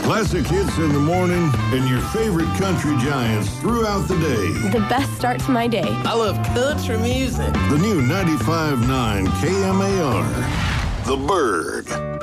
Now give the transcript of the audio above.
Classic hits in the morning and your favorite country giants throughout the day. The best start to my day. I love country music. The new 95.9 KMAR. The Bird.